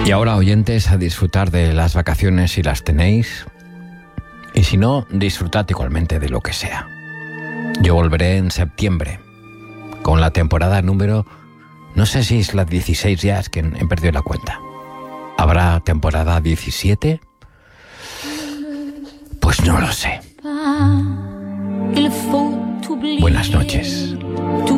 Y ahora, oyentes, a disfrutar de las vacaciones si las tenéis. Y si no, disfrutad igualmente de lo que sea. Yo volveré en septiembre con la temporada número... No sé si es la 16 ya, es que he perdido la cuenta. ¿Habrá temporada 17? Pues no lo sé. Buenas noches.